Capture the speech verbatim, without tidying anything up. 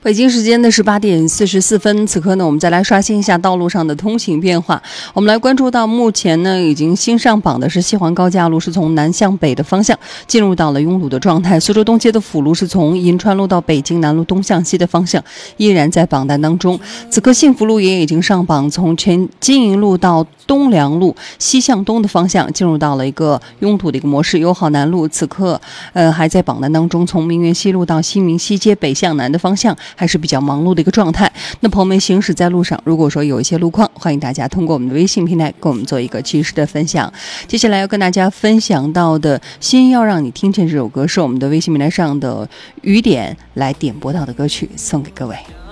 北京时间的是八点四十四分，此刻呢，我们再来刷新一下道路上的通行变化。我们来关注到目前呢，已经新上榜的是西环高架路是从南向北的方向进入到了拥堵的状态。苏州东街的辅路是从银川路到北京南路东向西的方向依然在榜单当中。此刻幸福路也已经上榜，从全金银路到东良路西向东的方向进入到了一个拥堵的一个模式。友好南路此刻呃还在榜单当中，从明园西路到西明西街北向南的方向还是比较忙碌的一个状态。那朋友们行驶在路上，如果说有一些路况，欢迎大家通过我们的微信平台跟我们做一个及时的分享。接下来要跟大家分享到的心要让你听见这首歌，是我们的微信平台上的雨点来点播到的歌曲，送给各位。